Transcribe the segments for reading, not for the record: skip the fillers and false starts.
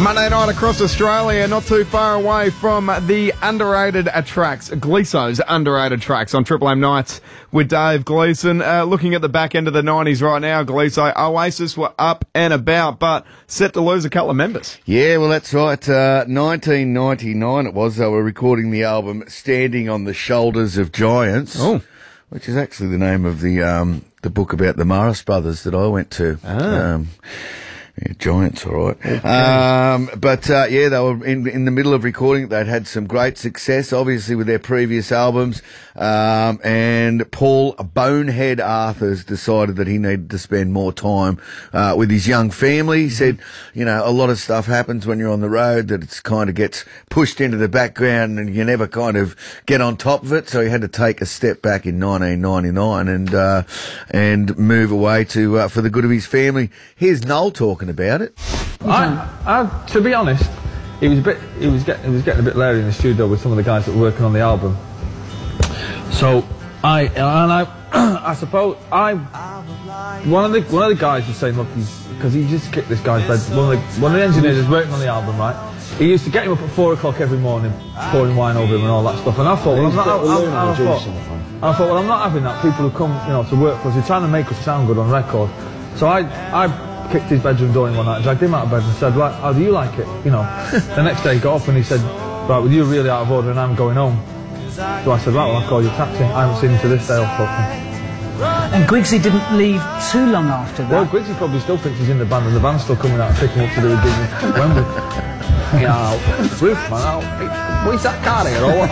Monday night across Australia, not too far away from the underrated tracks, Gleeso's underrated tracks on Triple M Nights with Dave Gleeson. Looking at the back end of the 90s right now, Gleeso, Oasis were up and about, but set to lose a couple of members. Yeah, well, that's right. 1999 it was. They were recording the album Standing on the Shoulders of Giants, which is actually the name of the book about the Morris brothers that I went to. Yeah, Giants, all right. Okay. Yeah, they were in the middle of recording. They'd had some great success, obviously, with their previous albums. And Paul Bonehead Arthurs decided that he needed to spend more time with his young family. He said, you know, a lot of stuff happens when you're on the road that it's kind of gets pushed into the background and you never kind of get on top of it. So he had to take a step back in 1999 and move away to for the good of his family. Here's Noel talking about it. To be honest, it was getting a bit leery in the studio with some of the guys that were working on the album. So I suppose one of the guys was saying, look, because he just kicked this guy's bed. One of the engineers is working on the album, right? He used to get him up at 4 o'clock every morning, pouring wine over him and all that stuff. And I thought, well, I'm not having that. People who come, you know, to work for us, they're trying to make us sound good on record. So I kicked his bedroom door in one night, dragged him out of bed and said, right, how do you like it? You know, the next day he got up and he said, right, well, you're really out of order and I'm going home. So I said, right, well, I'll call you a taxi. I haven't seen him to this day, And Griggsy didn't leave too long after that. Well, Griggsy probably still thinks he's in the band and the band's still coming out and picking up to do a gig in Wembley. You know, roof, man, what's that car here, or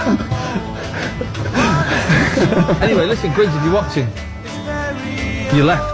what? Anyway, listen, Griggsy, if you're watching, you left.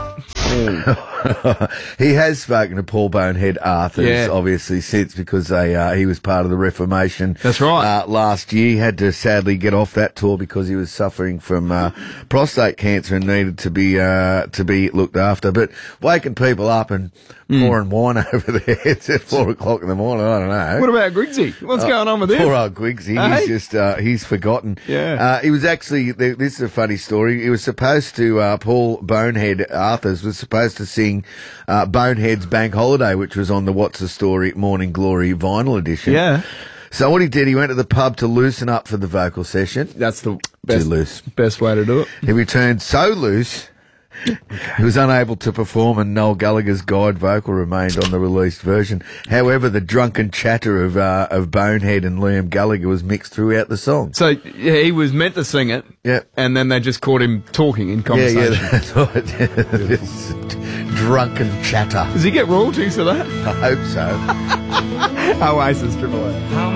He has spoken to Paul Bonehead Arthurs, obviously, since, because he was part of the Reformation. That's right. Last year, he had to sadly get off that tour because he was suffering from prostate cancer and needed to be looked after. But waking people up and pouring wine over their heads at 4 o'clock in the morning, I don't know. What about Griggsy? What's going on with him? Poor old Griggsy. He's just he's forgotten. Yeah. He was actually, this is a funny story. He was supposed to, Paul Bonehead Arthurs was supposed to sing Bonehead's Bank Holiday, which was on the What's the Story Morning Glory vinyl edition. Yeah. So what he did, he went to the pub to loosen up for the vocal session. That's the best, Too loose. Best way to do it. He returned so loose, he was unable to perform, and Noel Gallagher's guide vocal remained on the released version. However, the drunken chatter of Bonehead and Liam Gallagher was mixed throughout the song. So he was meant to sing it, and then they just caught him talking in conversation. Yeah, that's right. Drunken chatter. Does he get royalties for that? I hope so. Oasis Triple A.